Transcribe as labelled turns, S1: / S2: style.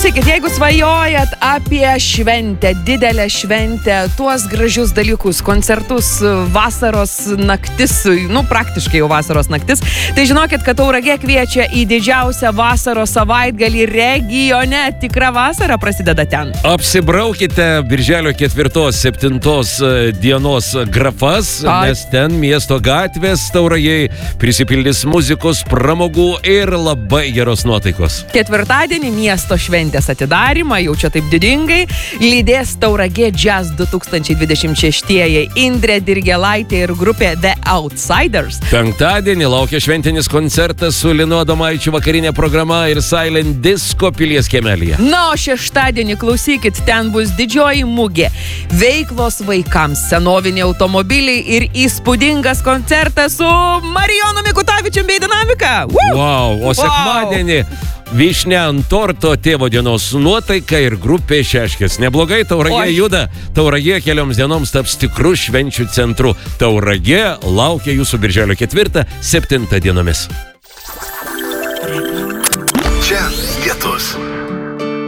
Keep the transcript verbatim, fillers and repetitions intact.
S1: Klausykit, jeigu svajojat apie šventę, didelę šventę, tuos gražius dalykus, koncertus, vasaros naktis, nu praktiškai jau vasaros naktis, tai žinokit, kad Tauragė kviečia į didžiausią vasaros savaitgalį regione. Tikra vasara prasideda ten.
S2: Apsibraukite birželio ketvirtos, septintos dienos grafas,
S1: A.
S2: nes ten miesto gatvės Tauragėj prisipildys muzikos, pramogų ir labai geros nuotaikos.
S1: Ketvirtadienį miesto šventės atidarymą, jau čia taip didingai, lydės Tauragė Jazz du tūkstančiai dvidešimt šeši Indrė Dirgėlaitė ir grupė The Outsiders.
S2: Penktadienį laukia šventinis koncertas su Linu Adomaičiu, vakarinė programa ir Silent Disco Pilies kiemelyje.
S1: Na, o šeštadienį klausykit, ten bus didžioji mugė, veiklos vaikams, senoviniai automobiliai ir įspūdingas koncertas su Marijonu Mikutavičium bei Dinamika. Woo!
S2: Wow, o
S1: Wow!
S2: sekmadienį vyšnia ant torto, tėvo dienos nuotaika ir grupė Šeškės. Neblogai, Tauragė
S1: Oi.
S2: juda. Tauragė kelioms dienoms taps tikrų švenčių centru. Tauragė laukia jūsų birželio ketvirtą, septintą dienomis.
S3: Čia lietus.